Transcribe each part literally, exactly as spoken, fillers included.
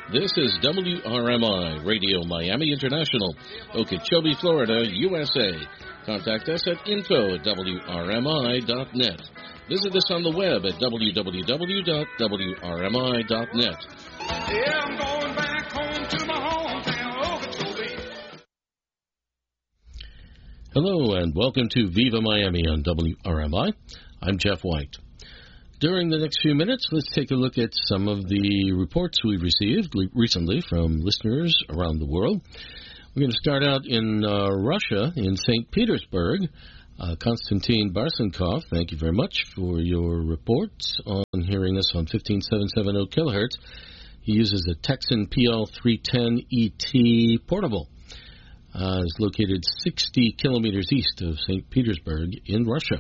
This is W R M I, Radio Miami International, Okeechobee, Florida, U S A. Contact us at info at W R M I dot net. Visit us on the web at w w w dot w r m i dot net. Yeah, I'm going back home to my hometown, Okeechobee. Hello and welcome to Viva Miami on W R M I. I'm Jeff White. During the next few minutes, let's take a look at some of the reports we've received recently from listeners around the world. We're going to start out in uh, Russia, in Saint Petersburg. Uh, Konstantin Barsenkov, thank you very much for your reports on hearing us on fifteen seven seventy kilohertz. He uses a Texan P L three ten E T portable. Uh, it's located sixty kilometers east of Saint Petersburg in Russia.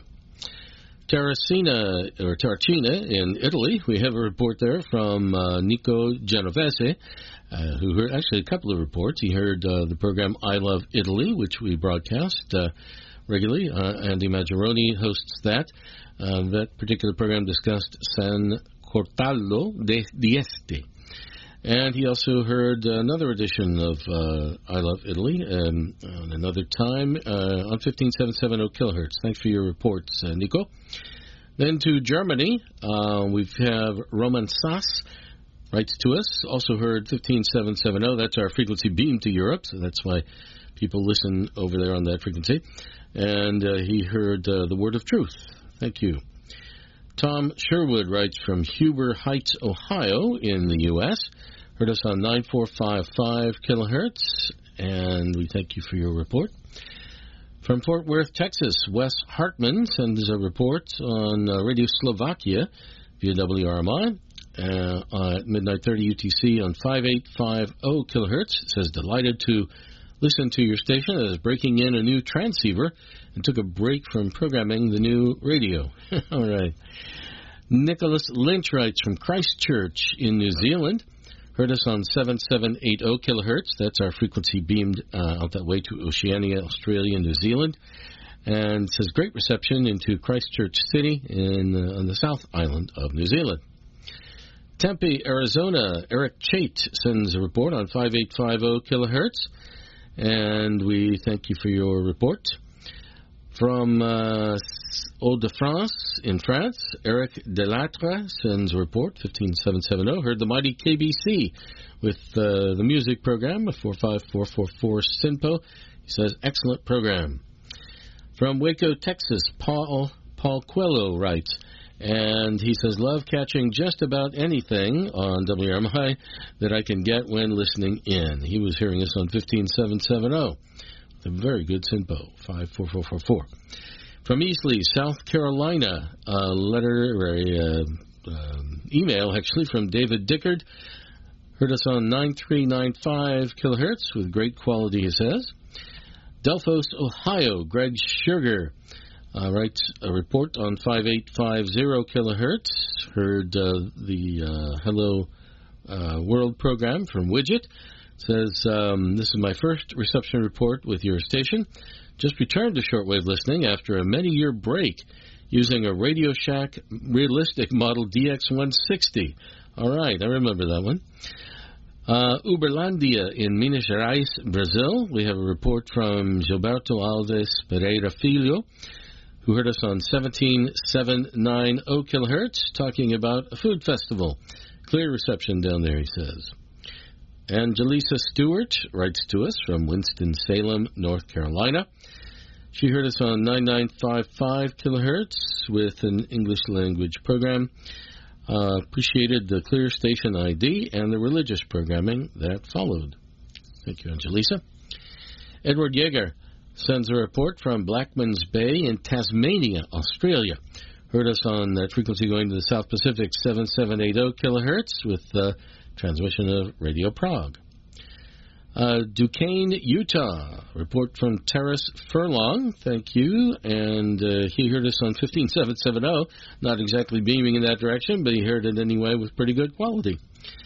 Terracina, or Terracina in Italy, we have a report there from uh, Nico Genovese, uh, who heard actually a couple of reports. He heard uh, the program I Love Italy, which we broadcast uh, regularly. Uh, Andy Maggioroni hosts that. Uh, that particular program discussed San Cortalo di Este. And he also heard another edition of uh, I Love Italy um, on another time uh, on fifteen seven seventy kilohertz. Thanks for your reports, uh, Nico. Then to Germany, uh, we have Roman Sass writes to us. Also heard fifteen seven seventy. That's our frequency beam to Europe, so that's why people listen over there on that frequency. And uh, he heard uh, the Word of Truth. Thank you. Tom Sherwood writes from Huber Heights, Ohio in the U S Heard us on nine four five five kilohertz, and we thank you for your report. From Fort Worth, Texas, Wes Hartman sends a report on uh, Radio Slovakia via W R M I uh, at midnight thirty U T C on fifty-eight fifty kilohertz. It says, delighted to listen to your station as breaking in a new transceiver and took a break from programming the new radio. All right. Nicholas Lynch writes from Christchurch in New Zealand. Heard us on seventy-seven eighty kilohertz. That's our frequency beamed uh, out that way to Oceania, Australia, and New Zealand. And says great reception into Christchurch City in uh, on the South Island of New Zealand. Tempe, Arizona, Eric Chait sends a report on fifty-eight fifty kilohertz. And we thank you for your report. From uh, Hauts-de-France in France, Eric Delattre sends a report, fifteen seven seventy. Heard the mighty K B C with uh, the music program, four five four four four SINPO. He says, excellent program. From Waco, Texas, Paul, Paul Coelho writes, and he says, love catching just about anything on W R M I that I can get when listening in. He was hearing us on fifteen seven seventy. A very good SINPO, five four four four four. From Easley, South Carolina, a letter, or a uh, um, email, actually, from David Dickard. Heard us on nine three nine five kilohertz with great quality, he says. Delphos, Ohio, Greg Sugar uh, writes a report on fifty-eight fifty kilohertz. Heard uh, the uh, Hello uh, World program from Widget. Says, um, this is my first reception report with your station. Just returned to shortwave listening after a many-year break using a Radio Shack Realistic Model D X one sixty. All right, I remember that one. Uh, Uberlandia in Minas Gerais, Brazil. We have a report from Gilberto Alves Pereira Filho, who heard us on seventeen seven ninety kilohertz, talking about a food festival. Clear reception down there, he says. Angelisa Stewart writes to us from Winston-Salem, North Carolina. She heard us on ninety-nine fifty-five kilohertz with an English language program. Uh, appreciated the clear station I D and the religious programming that followed. Thank you, Angelisa. Edward Yeager sends a report from Blackman's Bay in Tasmania, Australia. Heard us on that frequency going to the South Pacific, seventy-seven eighty kilohertz with uh, transmission of Radio Prague. Uh, Duquesne, Utah. Report from Terrace Furlong. Thank you. And uh, he heard us on fifteen seven seventy. Not exactly beaming in that direction, but he heard it anyway with pretty good quality.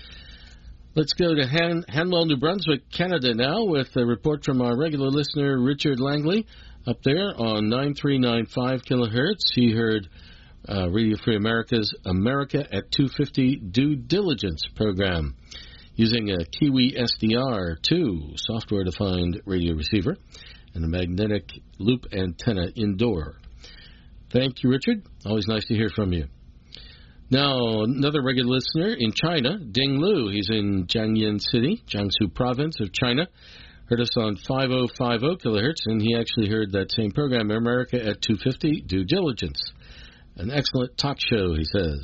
Let's go to Han- Hanwell, New Brunswick, Canada now with a report from our regular listener, Richard Langley, up there on nine three nine five kilohertz. He heard uh, Radio Free America's America at two fifty Due Diligence program. using a Kiwi S D R two software-defined radio receiver and a magnetic loop antenna indoor. Thank you, Richard. Always nice to hear from you. Now, another regular listener in China, Ding Lu. He's in Jiangyin City, Jiangsu Province of China. Heard us on five thousand fifty kilohertz, and he actually heard that same program, America at two fifty, Due Diligence. An excellent talk show, he says.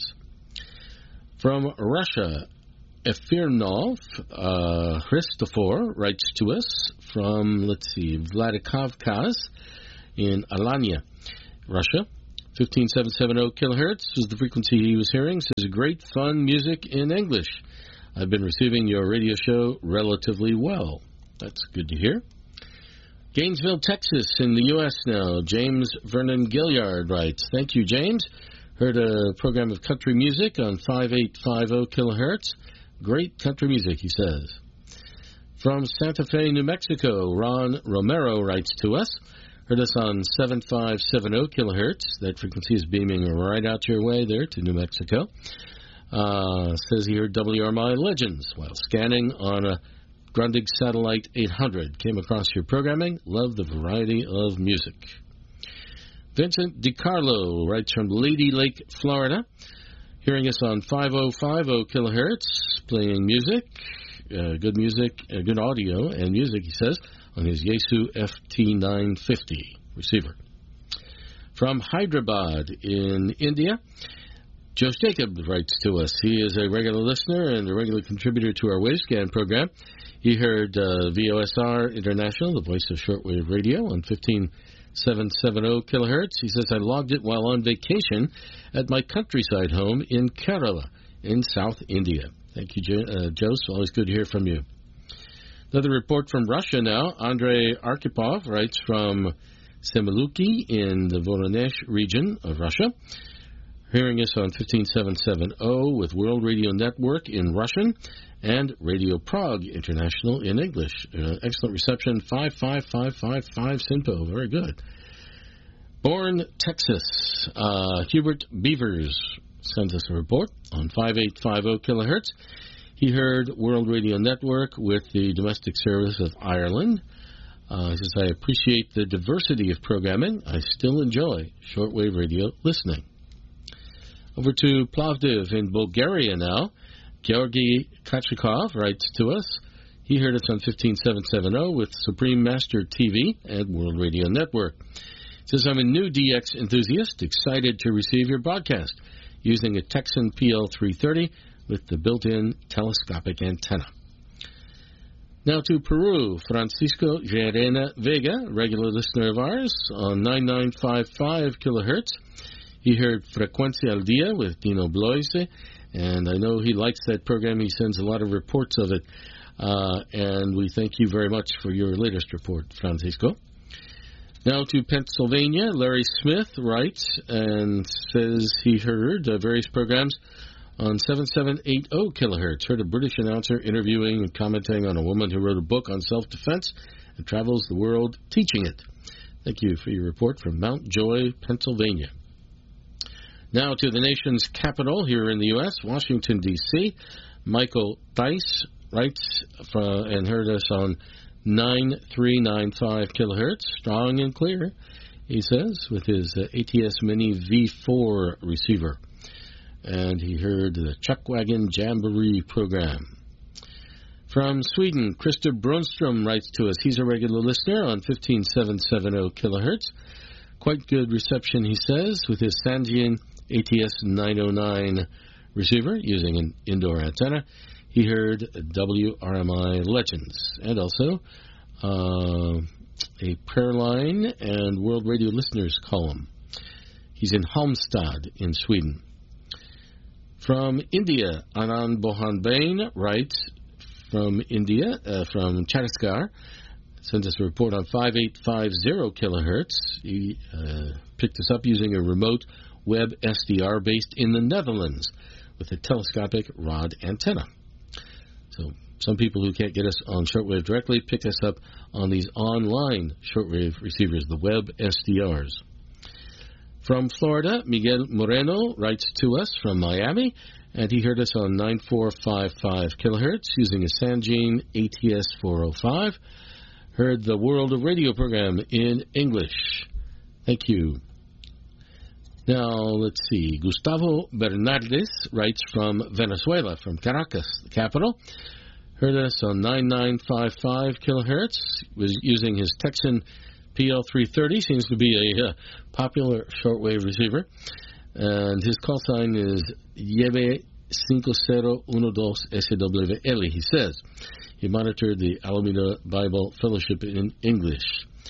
From Russia, Efirnov uh, Christofor writes to us from, let's see, Vladikavkaz in Alanya, Russia. fifteen thousand seven hundred kilohertz is the frequency he was hearing. Says, great fun music in English. I've been receiving your radio show relatively well. That's good to hear. Gainesville, Texas, in the U S now. James Vernon Gilliard writes, thank you, James. Heard a program of country music on five thousand eight hundred fifty kilohertz. Great country music, he says. From Santa Fe, New Mexico, Ron Romero writes to us. Heard us on seven thousand five hundred seventy kilohertz. That frequency is beaming right out your way there to New Mexico. Uh, says he heard W R M I Legends while scanning on a Grundig Satellite eight hundred. Came across your programming. Love the variety of music. Vincent DiCarlo writes from Lady Lake, Florida. Hearing us on five thousand fifty kilohertz. Playing music. Uh, good music, uh, good audio and music, he says, on his Yaesu F T nine fifty receiver. From Hyderabad in India, Joe Jacob writes to us. He is a regular listener and a regular contributor to our Wavescan program. He heard uh, V O S R International, the voice of shortwave radio, on fifteen thousand seven hundred seventy kilohertz. He says, I logged it while on vacation at my countryside home in Kerala in South India. Thank you, jo- uh, Joe. It's always good to hear from you. Another report from Russia now. Andrei Arkhipov writes from Semeluki in the Voronezh region of Russia. Hearing us on fifteen thousand seven hundred seventy with World Radio Network in Russian and Radio Prague International in English. Uh, excellent reception, five five five five five SINPO. Very good. Bourne, Texas. Uh, Hubert Beavers sends us a report on five thousand eight hundred fifty kilohertz. He heard World Radio Network with the domestic service of Ireland. Uh, he says, I appreciate the diversity of programming. I still enjoy shortwave radio listening. Over to Plovdiv in Bulgaria now. Georgy Kachikov writes to us. He heard us on fifteen thousand seven hundred seventy with Supreme Master T V and World Radio Network. He says, I'm a new D X enthusiast, excited to receive your broadcast using a Texan P L three thirty with the built-in telescopic antenna. Now to Peru. Francisco Gerena Vega, regular listener of ours, on nine thousand nine hundred fifty-five kilohertz. He heard Frecuencia al Dia with Dino Bloise, and I know he likes that program. He sends a lot of reports of it, uh, and we thank you very much for your latest report, Francisco. Now to Pennsylvania. Larry Smith writes and says he heard uh, various programs on seven thousand seven hundred eighty kilohertz. Heard a British announcer interviewing and commenting on a woman who wrote a book on self-defense and travels the world teaching it. Thank you for your report from Mount Joy, Pennsylvania. Now to the nation's capital here in the U S, Washington, D C Michael Tice writes from, and heard us on nine thousand three hundred ninety-five kilohertz, strong and clear, he says, with his uh, A T S Mini V four receiver. And he heard the Chuckwagon Jamboree program. From Sweden, Christer Brunstrom writes to us. He's a regular listener on fifteen thousand seven hundred seventy kilohertz. Quite good reception, he says, with his Sandian A T S nine oh nine receiver using an indoor antenna. He heard W R M I Legends and also uh, a prayer line and World Radio Listeners column. He's in Halmstad in Sweden. From India, Anand Bohan Bain writes from India, uh, from Chhattisgarh, sends us a report on five thousand eight hundred fifty kilohertz. He uh, picked us up using a remote web S D R based in the Netherlands with a telescopic rod antenna. So some people who can't get us on shortwave directly pick us up on these online shortwave receivers, the web S D Rs. From Florida, Miguel Moreno writes to us from Miami and he heard us on nine four five five kilohertz using a Sangean A T S four oh five. Heard the World of Radio program in English. Thank you. Now, let's see. Gustavo Bernardes writes from Venezuela, from Caracas, the capital. Heard us on nine nine five five kilohertz. Was using his Texan P L three thirty. Seems to be a uh, popular shortwave receiver. And his call sign is Yebe five zero one dos S W L. He says he monitored the Alameda Bible Fellowship in English.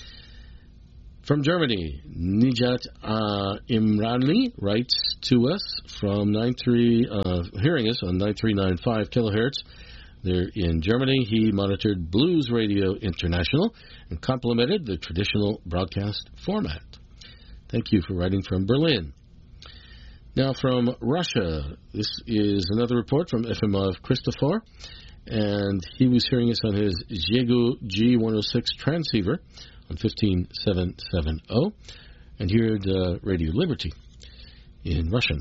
From Germany, Nijat uh, Imranli writes to us from nine three, uh, hearing us on nine three nine five kilohertz. There in Germany, he monitored Blues Radio International and complemented the traditional broadcast format. Thank you for writing from Berlin. Now from Russia, this is another report from Efimov Christopher, and he was hearing us on his Zhegu G one oh six transceiver on fifteen seven seventy, and heard uh, Radio Liberty in Russian.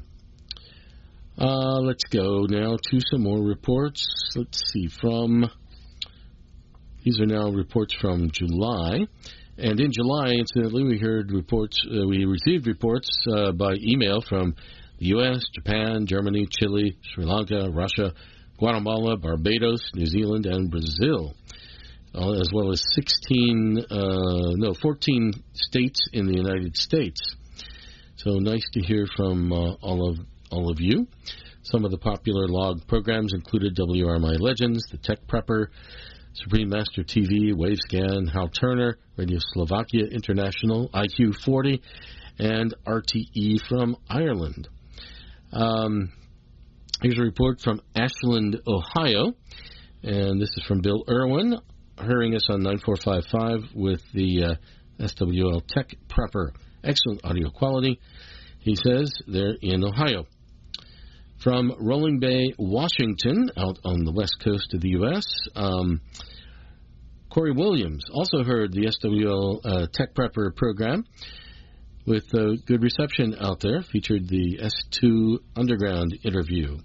Uh, let's go now to some more reports. Let's see, from, these are now reports from July. And in July, incidentally, we heard reports, uh, we received reports uh, by email from the U S, Japan, Germany, Chile, Sri Lanka, Russia, Guatemala, Barbados, New Zealand, and Brazil, uh, as well as sixteen, uh, no, fourteen states in the United States. So nice to hear from uh, all of all of you. Some of the popular log programs included W R M I Legends, The Tech Prepper, Supreme Master T V, Wavescan, Hal Turner, Radio Slovakia International, I Q forty, and R T E from Ireland. Um, here's a report from Ashland, Ohio, and this is from Bill Irwin, hearing us on nine four five five with the uh, S W L Tech Prepper. Excellent audio quality, he says, there in Ohio. From Rolling Bay, Washington, out on the west coast of the U S, um, Corey Williams also heard the S W L uh, Tech Prepper program with uh, good reception out there, featured the S two Underground interview.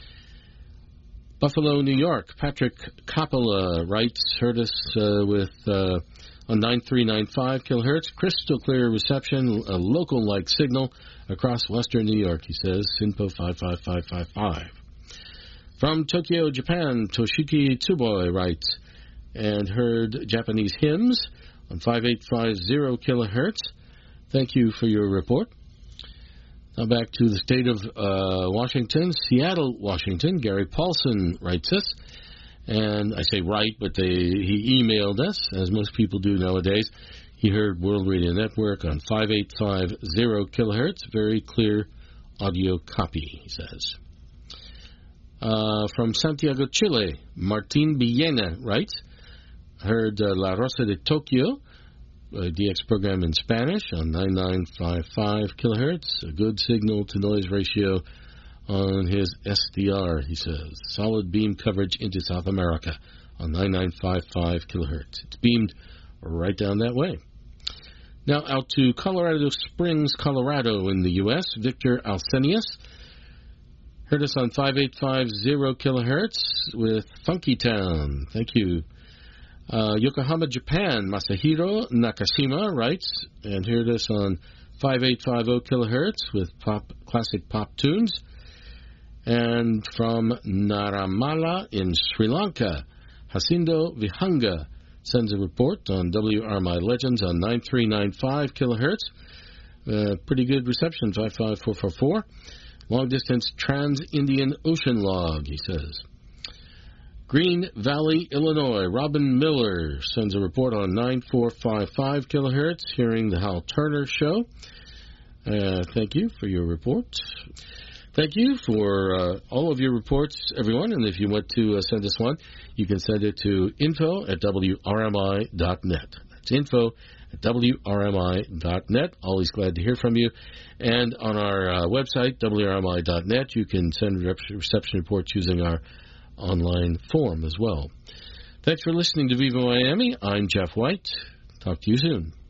Buffalo, New York, Patrick Coppola writes, heard us uh, with uh, on nine three nine five kilohertz, crystal clear reception, a local-like signal across western New York, he says, SINPO five five five five five. From Tokyo, Japan, Toshiki Tsuboi writes, and heard Japanese hymns on five eight five zero kilohertz. Thank you for your report. Now back to the state of uh, Washington, Seattle, Washington. Gary Paulson writes us, and I say write, but they, he emailed us, as most people do nowadays. He heard World Radio Network on five eight five zero kilohertz, very clear audio copy, he says. Uh, from Santiago, Chile, Martin Villena writes, heard uh, La Rosa de Tokyo, a D X program in Spanish on nine nine five five kilohertz, a good signal-to-noise ratio on his S D R, he says. Solid beam coverage into South America on nine nine five five kilohertz. It's beamed right down that way. Now out to Colorado Springs, Colorado in the U S. Victor Alcenius heard us on five eight five zero kilohertz with Funky Town. Thank you. Uh, Yokohama, Japan, Masahiro Nakashima writes and heard us on five eight five zero kilohertz with pop, classic pop tunes. And from Naramala in Sri Lanka, Hasindo Vihanga sends a report on W R M I Legends on nine three nine five kilohertz. Uh, pretty good reception, five five four four four. Long-distance Trans-Indian Ocean Log, he says. Green Valley, Illinois, Robin Miller sends a report on nine four five five kilohertz, hearing the Hal Turner Show. Uh, thank you for your report. Thank you for uh, all of your reports, everyone. And if you want to uh, send us one, you can send it to info at W R M I dot net. That's info at W R M I dot net. Always glad to hear from you. And on our uh, website, W R M I dot net, you can send reception reports using our online form as well. Thanks for listening to Viva Miami. I'm Jeff White. Talk to you soon.